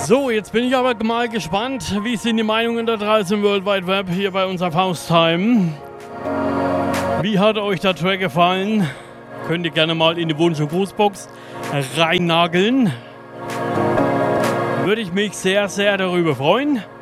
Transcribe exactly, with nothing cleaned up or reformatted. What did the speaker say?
So, jetzt bin ich aber mal gespannt, wie sind die Meinungen da draußen im World Wide Web hier bei unserer Fausttime. Wie hat euch der Track gefallen? Könnt ihr gerne mal in die Wunsch- und Grußbox reinnageln. Würde ich mich sehr, sehr darüber freuen.